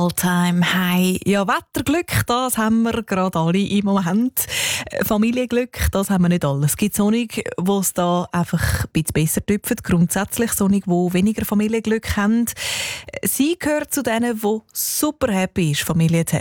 All-Time-High. Ja, Wetterglück, das haben wir gerade alle im Moment. Familienglück, das haben wir nicht alle. Es gibt Sonnige, wo es da einfach ein bisschen besser tüpfen. Grundsätzlich Sonnige, die weniger Familienglück haben. Sie gehört zu denen, die super happy ist, Familie zu